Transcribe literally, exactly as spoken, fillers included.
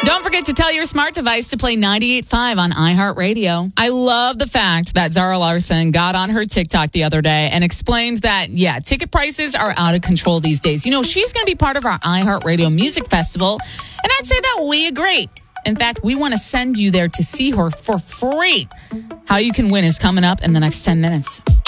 Don't forget to tell your smart device to play ninety-eight point five on iHeartRadio. I love the fact that Zara Larson got on her TikTok the other day and explained that, yeah, ticket prices are out of control these days. You know, she's going to be part of our iHeartRadio Music Festival, and I'd say that we agree. In fact, we want to send you there to see her for free. How you can win is coming up in the next ten minutes.